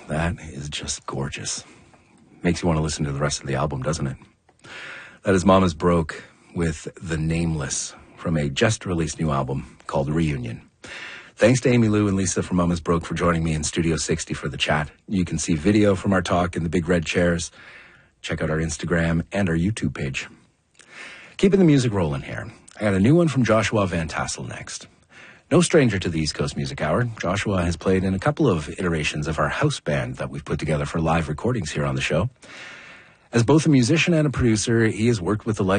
that is just gorgeous. Makes you want to listen to the rest of the album, doesn't it? That is Mama's Broke with The Nameless from a just-released new album called Reunion. Thanks to Amy Lou and Lisa from Mama's Broke for joining me in Studio 60 for the chat. You can see video from our talk in the big red chairs. Check out our Instagram and our YouTube page. Keeping the music rolling here. I got a new one from Joshua Van Tassel next. No stranger to the East Coast Music Hour, Joshua has played in a couple of iterations of our house band that we've put together for live recordings here on the show. As both a musician and a producer, he has worked with the